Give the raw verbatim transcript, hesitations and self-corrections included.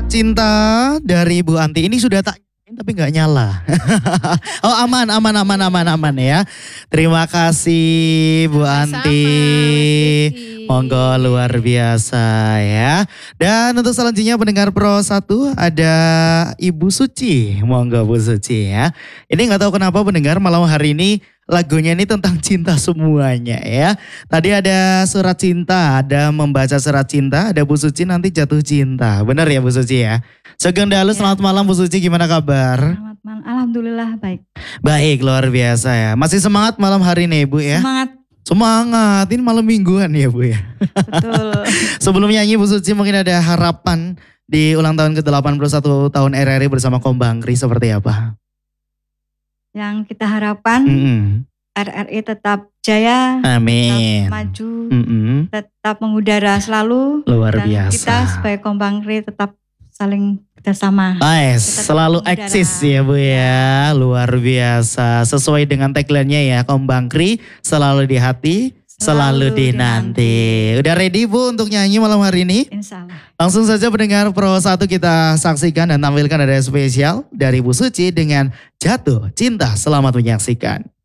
Cinta dari Bu Anti ini sudah tak tapi nggak nyala. Oh aman, aman, aman, aman, aman ya. Terima kasih Bu Sama-sama, Anti. Rizky. Monggo luar biasa ya. Dan untuk selanjutnya pendengar Pro satu ada Ibu Suci. Monggo Bu Suci ya. Ini nggak tahu kenapa pendengar malam hari ini lagunya ini tentang cinta semuanya ya. Tadi ada surat cinta, ada membaca surat cinta, ada Bu Suci nanti jatuh cinta. Benar ya Bu Suci ya? Sugeng Dalu, Ya. selamat malam Bu Suci, gimana kabar? Selamat malam, alhamdulillah baik. Baik, luar biasa ya. Masih semangat malam hari ini Bu ya? Semangat, Semangat, ini malam mingguan ya Bu ya. betul. Sebelum nyanyi Bu Suci mungkin ada harapan di ulang tahun ke delapan puluh satu tahun R R I bersama Kombangkri seperti apa? Yang kita harapkan Mm-mm. R R I tetap jaya, Amin. tetap maju, Mm-mm. tetap mengudara selalu. Luar dan biasa. kita sebagai Kombangkri tetap saling kerjasama. Nice, Kita selalu tetap eksis mengudara. ya Bu ya, luar biasa. Sesuai dengan tagline-nya ya, Kombangkri selalu di hati, selalu, Selalu dinanti. Udah ready Bu untuk nyanyi malam hari ini? Insya Allah. Langsung saja pendengar Pro satu kita saksikan dan tampilkan ada spesial dari Bu Suci dengan Jatuh Cinta. Selamat menyaksikan.